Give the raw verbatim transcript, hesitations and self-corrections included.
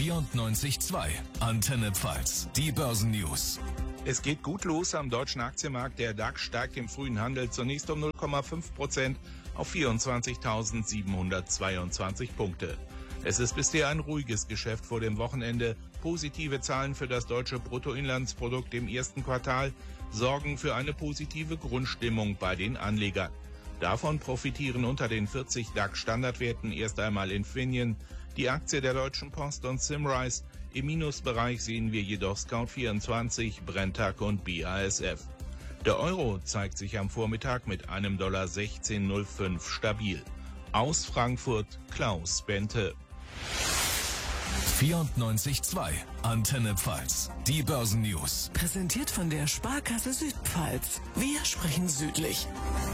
vierundneunzig Komma zwei. Antenne Pfalz. Die Börsennews. Es geht gut los am deutschen Aktienmarkt. Der DAX steigt im frühen Handel zunächst um null Komma fünf Prozent auf vierundzwanzigtausendsiebenhundertzweiundzwanzig Punkte. Es ist bisher ein ruhiges Geschäft vor dem Wochenende. Positive Zahlen für das deutsche Bruttoinlandsprodukt im ersten Quartal sorgen für eine positive Grundstimmung bei den Anlegern. Davon profitieren unter den vierzig DAX-Standardwerten erst einmal Infineon, die Aktie der Deutschen Post und Symrise. Im Minusbereich sehen wir jedoch Scout vierundzwanzig, Brenntag und B A S F. Der Euro zeigt sich am Vormittag mit einem Dollar sechzehn Komma null fünf stabil. Aus Frankfurt Klaus Bente. vierundneunzig Komma zwei. Antenne Pfalz. Die Börsennews. Präsentiert von der Sparkasse Südpfalz. Wir sprechen südlich.